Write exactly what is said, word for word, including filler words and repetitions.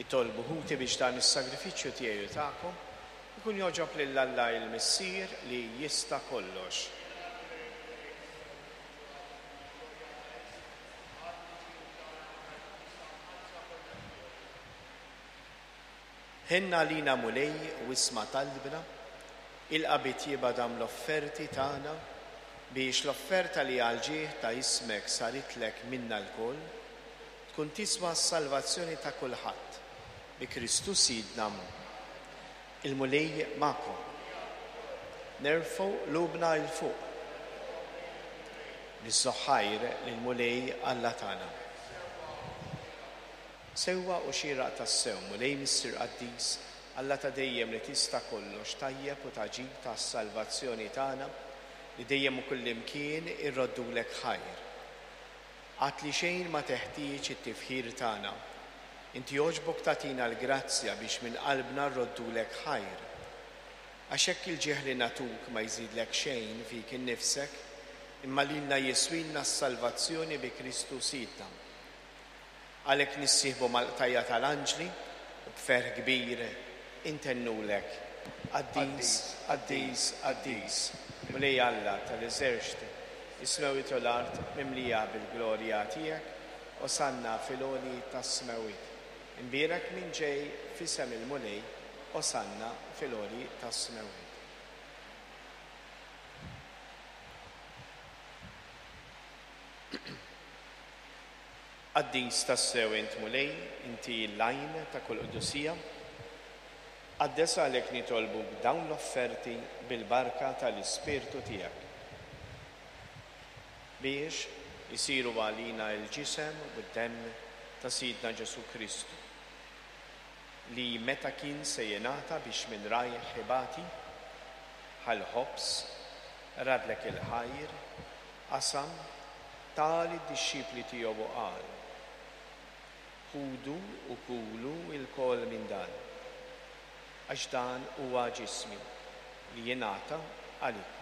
jitolbu ħuti biex dan is-sagrifiċċju tiegħi tagħkom ikun joġob lil Alla il-Missier li jista' kollox. Ħinna lina mulej u isma' talbna il-qabit jibadam l-offerti tagħna biex l-offerta li għal-ġieħ ta' ismek saritlek minna l-koll tkun tiswa s-salvazzjoni ta' kulħadd bi Kristus Sidna. Il-mulej ma'kom. Nerfgħu lubna il fuq. Nissoħħajr lill-mulej Alla tagħna. Sewwa u xieraq tas-sew mulej Missier Qaddis Alla ta' dejjem li tista' kollox tajjeb u taġib tas-salvazzjoni tagħna li dejjem u kullimkien irroddulek ħajr. Għat li xejn ma teħtieġ it-tifħir tagħna. Inti jogħġbok tagħtina l-grazzja biex minn qalbna rroddulek ħajr. Għax hekk il-ġieħ li natuk ma jżidlek xejn fik innifsek, imma lilna jiswilna s-salvazzjoni bi Kristu Sidna. Għalhekk nissieħbu mal-qtajja tal-anġli u b'ferħ kbir intennulek. Qaddis, Qaddis, Qaddis. Mulej Alla tal-eżerċti, is-smewit u l-art mimlija bil-glorja tiegħek, osanna fil-għoli tas-smewit. Imbierek min ġej fisem il-mulej, osanna fil-għoli tas-smewit. Qaddis tas-sew int mulej, inti l-lajn ta' kull quddusija, Għaddes għalhekk nitolbuk dawn l-offerti bil-barka tal-Ispirtu tiegħek biex isiru għalina l-ġisem u d-demm ta' Sidna Ġesu Kristu li meta kien se jingħata biex minn rajħ ħibati ħal-ħobs radlek il-ħajr qasam tali d-dixxipli tiegħu qal ħudu u kulu il-kol minn dan għax dan huwa ġismi li jingħata għalik.